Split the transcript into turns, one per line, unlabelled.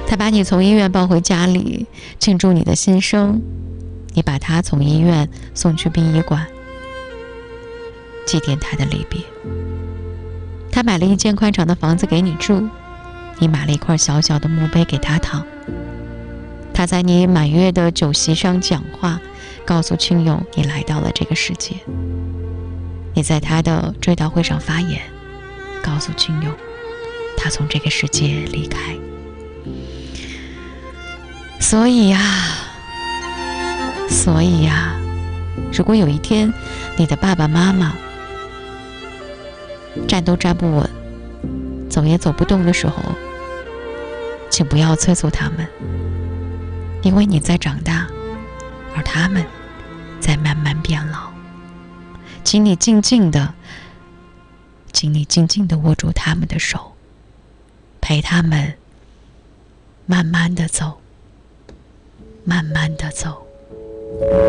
他把你从医院抱回家里，庆祝你的新生。你把他从医院送去殡仪馆，祭奠他的离别。他买了一间宽敞的房子给你住，你买了一块小小的墓碑给他躺。他在你满月的酒席上讲话，告诉亲友你来到了这个世界。你在他的追悼会上发言，告诉亲友他从这个世界离开。所以呀，如果有一天你的爸爸妈妈站都站不稳，走也走不动的时候，请不要催促他们，因为你在长大，而他们在慢慢变老。请你静静地握住他们的手，陪他们慢慢地走，慢慢地走。